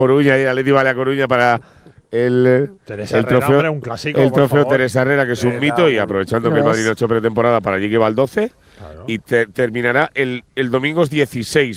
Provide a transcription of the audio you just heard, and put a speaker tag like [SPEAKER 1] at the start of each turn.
[SPEAKER 1] Coruña y Atleti vale a Coruña para el trofeo,
[SPEAKER 2] hombre, un clásico,
[SPEAKER 1] el
[SPEAKER 2] por
[SPEAKER 1] trofeo
[SPEAKER 2] favor.
[SPEAKER 1] Teresa Herrera, que es un mito, y aprovechando que el Madrid no ha hecho pretemporada, para allí que va el 12,
[SPEAKER 2] Claro.
[SPEAKER 1] y terminará el domingo 16.